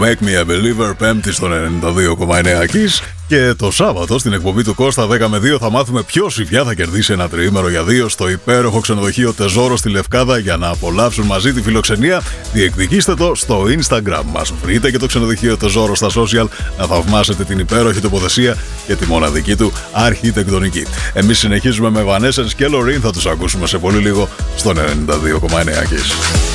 Make Me a Believer, Πέμπτη στον 92,9 Kiss. Και το Σάββατο στην εκπομπή του Κώστα 10 με 2 θα μάθουμε ποιος η πια θα κερδίσει ένα τριήμερο για 2 στο υπέροχο ξενοδοχείο Τεζόρο στη Λευκάδα για να απολαύσουν μαζί τη φιλοξενία. Διεκδικήστε το στο Instagram μας. Βρείτε και το ξενοδοχείο Τεζόρο στα social να θαυμάσετε την υπέροχη τοποθεσία και τη μοναδική του αρχιτεκτονική. Εμείς συνεχίζουμε με Evanescence και Loreen, θα τους ακούσουμε σε πολύ λίγο στον 92,9 Kiss.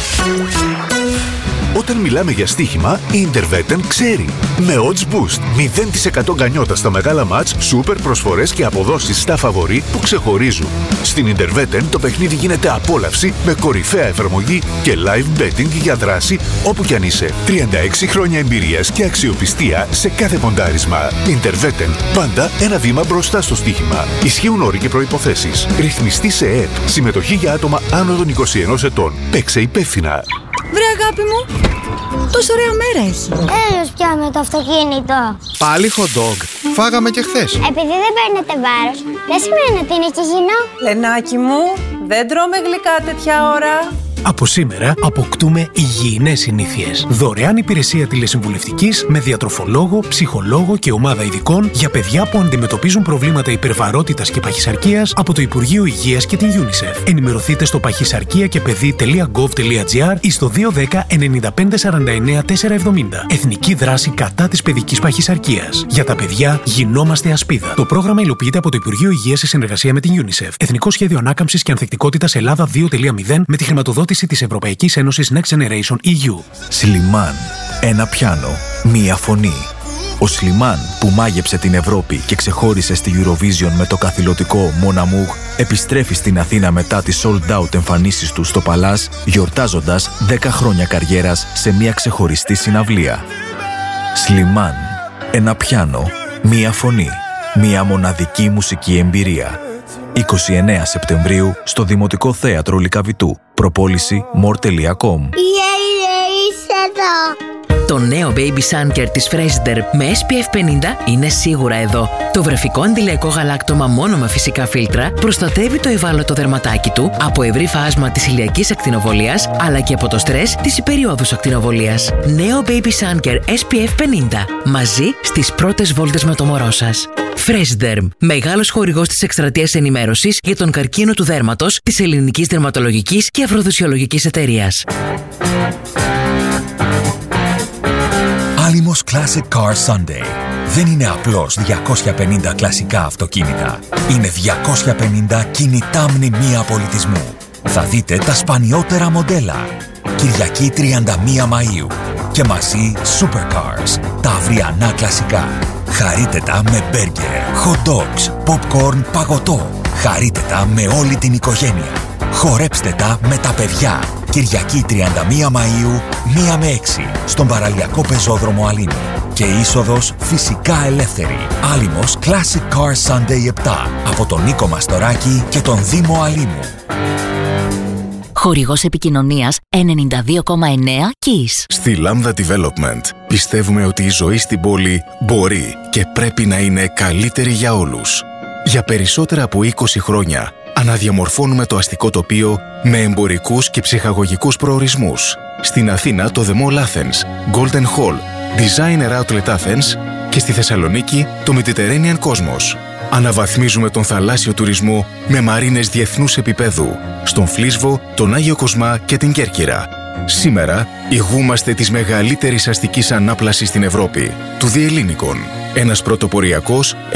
Όταν μιλάμε για στοίχημα, η Intervetten ξέρει. Με odds boost, 0% γκανιότα στα μεγάλα μάτς, σούπερ προσφορές και αποδόσεις στα φαβορί που ξεχωρίζουν. Στην Intervetten το παιχνίδι γίνεται απόλαυση με κορυφαία εφαρμογή και live betting για δράση όπου κι αν είσαι. 36 χρόνια εμπειρίας και αξιοπιστία σε κάθε ποντάρισμα. Intervetten, πάντα ένα βήμα μπροστά στο στοίχημα. Ισχύουν όροι και προϋποθέσεις. Ρυθμιστή σε ΕΕΠ. Συμμετοχή για άτομα άνω των 21 ετών. Παίξε υπεύθυνα. Βρε αγάπη μου, τόσο ωραία μέρα έχει. Έλος πια με το αυτοκίνητο. Πάλι hot dog. Φάγαμε και χθες. Επειδή δεν παίρνετε βάρος, δεν σημαίνει ότι είναι υγιεινό. Λενάκι μου, δεν τρώμε γλυκά τέτοια ώρα. Από σήμερα αποκτούμε υγιεινές συνήθειες. Δωρεάν υπηρεσία τηλεσυμβουλευτικής με διατροφολόγο, ψυχολόγο και ομάδα ειδικών για παιδιά που αντιμετωπίζουν προβλήματα υπερβαρότητας και παχυσαρκίας από το Υπουργείο Υγείας και την UNICEF. Ενημερωθείτε στο παχυσαρκία-και-παιδί.gov.gr ή στο 210 95 49 470. Εθνική δράση κατά της παιδικής παχυσαρκίας. Για τα παιδιά γινόμαστε ασπίδα. Το πρόγραμμα υλοποιείται από το Υπουργείο Υγείας σε συνεργασία με την UNICEF. Εθνικό Σχέδιο Ανάκαμψης και Ανθεκτικότητας Ελλάδα 2.0 με τη χρηματοδότηση της Ευρωπαϊκής Ένωσης Next Generation EU. Σλιμάν. Ένα πιάνο. Μία φωνή. Ο Σλιμάν που μάγεψε την Ευρώπη και ξεχώρισε στη Eurovision με το καθηλωτικό Mon Amour επιστρέφει στην Αθήνα μετά τις sold out εμφανίσεις του στο Παλάς, γιορτάζοντας 10 χρόνια καριέρας σε μια ξεχωριστή συναυλία. Σλιμάν. Ένα πιάνο. Μία φωνή. Μια μοναδική μουσική εμπειρία. 29 Σεπτεμβρίου στο Δημοτικό Θέατρο Λυκαβητού. Προπόληση more.com. Είσαι εδώ. Το νέο Baby Sunker της Freshder με SPF 50 είναι σίγουρα εδώ. Το βρεφικό αντιλιακό γαλάκτωμα μόνο με φυσικά φίλτρα προστατεύει το ευάλωτο δερματάκι του από ευρύ φάσμα της ηλιακής ακτινοβολίας αλλά και από το στρες της υπεριόδους ακτινοβολίας. Νέο Baby Sunker SPF 50. Μαζί στις πρώτες βόλτες με το μωρό σας. Freshderm, μεγάλος χορηγός της εκστρατείας ενημέρωσης για τον καρκίνο του δέρματος της Ελληνικής Δερματολογικής και Αφροδισιολογικής Εταιρείας. Allimos Classic Car Sunday. Δεν είναι απλώς 250 κλασικά αυτοκίνητα. Είναι 250 κινητά μνημεία πολιτισμού. Θα δείτε τα σπανιότερα μοντέλα. Κυριακή 31 Μαΐου. Και μαζί Supercars, τα αυριανά κλασικά. Χαρείτε τα με μπέργκερ, hot dogs, popcorn, παγωτό. Χαρείτε τα με όλη την οικογένεια. Χορέψτε τα με τα παιδιά. Κυριακή 31 Μαΐου, 1 με 6, στον παραλιακό πεζόδρομο Αλήνου. Και είσοδος φυσικά ελεύθερη. Allimos Classic Car Sunday 7, από τον Νίκο Μαστοράκη και τον Δήμο Αλήνου. Χορηγός επικοινωνίας 92,9 Kiss. Στη Lambda Development πιστεύουμε ότι η ζωή στην πόλη μπορεί και πρέπει να είναι καλύτερη για όλους. Για περισσότερα από 20 χρόνια αναδιαμορφώνουμε το αστικό τοπίο με εμπορικούς και ψυχαγωγικούς προορισμούς. Στην Αθήνα το The Mall Athens, Golden Hall, Designer Outlet Athens και στη Θεσσαλονίκη το Mediterranean Cosmos. Αναβαθμίζουμε τον θαλάσσιο τουρισμό με μαρίνες διεθνούς επίπεδου, στον Φλίσβο, τον Άγιο Κοσμά και την Κέρκυρα. Σήμερα ηγούμαστε της μεγαλύτερης αστικής ανάπλασης στην Ευρώπη, του Διελλήνικων. Ένας πρωτοποριακός